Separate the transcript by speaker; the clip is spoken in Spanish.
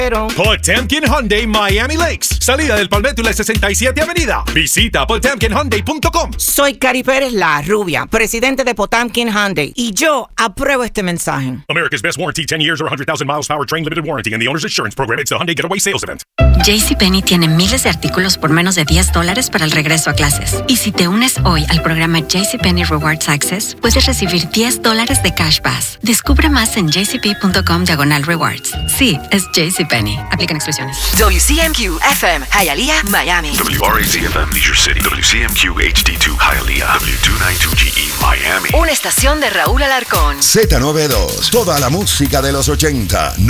Speaker 1: Potemkin Hyundai Miami Lakes. Salida del Palmetto y la 67 Avenida. Visita potemkinhyundai.com.
Speaker 2: Soy Cari Pérez, la rubia, presidente de Potemkin Hyundai. Y yo apruebo este mensaje.
Speaker 1: America's best warranty, 10 years or 100,000 miles powertrain limited warranty. And the owner's insurance program. It's the Hyundai Getaway Sales Event.
Speaker 3: JCPenney tiene miles de artículos por menos de $10 para el regreso a clases. Y si te unes hoy al programa JCPenney Rewards Access, puedes recibir $10 de cash back. Descubre más en jcp.com/rewards. Sí, es JCPenney. Aplican exclusiones.
Speaker 4: WCMQ-FM, Hialeah, Miami.
Speaker 5: WRAC-FM, Leisure City. WCMQ-HD2, Hialeah. W292GE, Miami.
Speaker 4: Una estación de Raúl Alarcón.
Speaker 6: Z92, toda la música de los 80.